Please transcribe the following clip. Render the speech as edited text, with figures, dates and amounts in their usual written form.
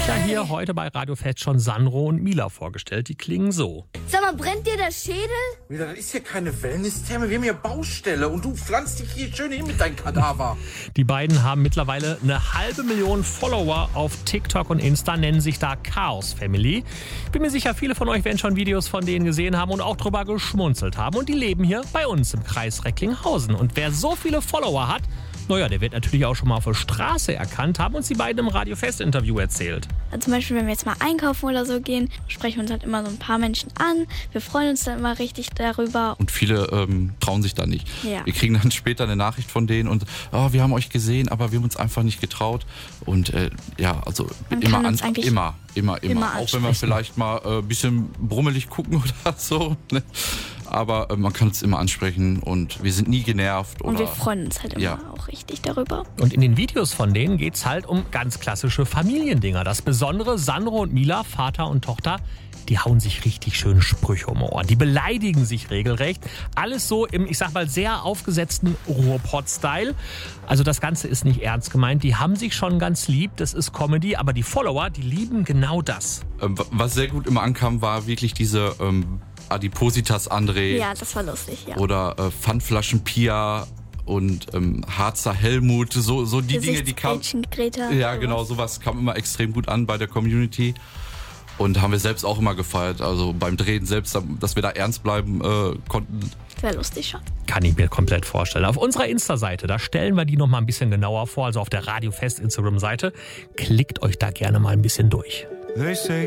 euch ja hier heute bei Radio Fest schon Sandro und Mila vorgestellt. Die klingen so. Sag mal, brennt dir der Schädel? Mila, das ist hier keine Wellness-Therme, wir haben hier Baustelle und du pflanzt dich hier schön hin mit deinem Kadaver. Die beiden haben mittlerweile 500.000 Follower auf TikTok und Insta, nennen sich da Chaos Family. Ich bin mir sicher, viele von euch werden schon Videos von denen gesehen haben und auch drüber geschmunzelt haben. Und die leben hier bei uns im Kreis Recklinghausen. Und wer so viele Follower hat, naja, der wird natürlich auch schon mal auf der Straße erkannt, haben uns die beiden im Radio Fest-Interview erzählt. Also zum Beispiel, wenn wir jetzt mal einkaufen oder so gehen, sprechen wir uns halt immer so ein paar Menschen an. Wir freuen uns dann immer richtig darüber. Und viele trauen sich da nicht. Ja. Wir kriegen dann später eine Nachricht von denen und wir haben euch gesehen, aber wir haben uns einfach nicht getraut. Und also Man immer kann uns eigentlich immer. Auch wenn wir ansprechen. vielleicht mal ein bisschen brummelig gucken oder so. Ne? Aber man kann uns immer ansprechen und wir sind nie genervt. Und oder, wir freuen uns halt immer ja. auch richtig darüber. Und in den Videos von denen geht's halt um ganz klassische Familiendinger. Das Besondere, Sandro und Mila, Vater und Tochter, die hauen sich richtig schön Sprüche um die Ohren. Die beleidigen sich regelrecht. Alles so im, ich sag mal, sehr aufgesetzten Ruhrpott-Style. Also das Ganze ist nicht ernst gemeint. Die haben sich schon ganz lieb. Das ist Comedy. Aber die Follower, die lieben genau das. Was sehr gut immer ankam, war wirklich diese Adipositas André Ja, das war lustig, ja. oder Pfandflaschen Pia und Harzer Helmut. So die Dinge, die kamen. Gesichtsbällchen Greta. Ja, genau, sowas kam immer extrem gut an bei der Community. Und haben wir selbst auch immer gefeiert. Also beim Drehen selbst, dass wir da ernst bleiben konnten. Wäre lustig schon. Kann ich mir komplett vorstellen. Auf unserer Insta-Seite, da stellen wir die noch mal ein bisschen genauer vor. Also auf der Radio Fest Instagram-Seite. Klickt euch da gerne mal ein bisschen durch.